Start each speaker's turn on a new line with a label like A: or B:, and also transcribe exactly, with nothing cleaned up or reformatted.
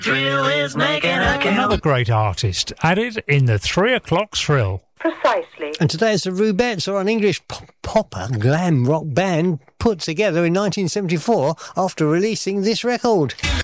A: Thrill is making a kill.
B: Another great artist added in the three o'clock thrill.
C: Precisely.
D: And today it's the Rubettes, or an English pop- popper glam rock band put together in nineteen seventy-four after releasing this record.